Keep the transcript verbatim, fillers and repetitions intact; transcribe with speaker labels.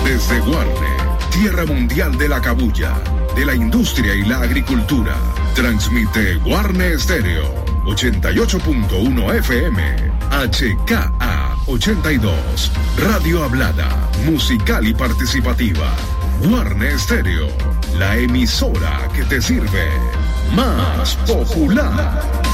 Speaker 1: Desde Guarne, tierra mundial de la cabuya, de la industria y la agricultura, transmite Guarne Estéreo, ochenta y ocho punto uno F M, H K A ochenta y dos, Radio Hablada, musical y participativa. Guarne Estéreo, la emisora que te sirve. Más popular.